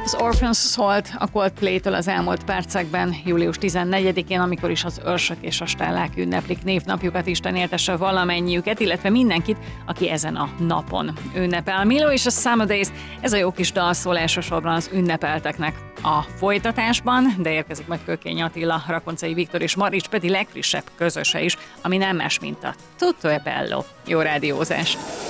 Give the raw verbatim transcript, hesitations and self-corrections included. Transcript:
Az Orphans szólt a Coldplay-től az elmúlt percekben, július tizennegyedikén, amikor is az őrsök és a stellák ünneplik névnapjukat. Isten éltesse valamennyiüket, illetve mindenkit, aki ezen a napon ünnepel. Milo és a Summer Days, ez a jó kis dal szól elsősorban az ünnepelteknek a folytatásban, de érkezik majd Kökény Attila, Rakoncai Viktor és Marics Peti legfrissebb közöse is, ami nem más, mint a Tutto è bello. Jó rádiózást!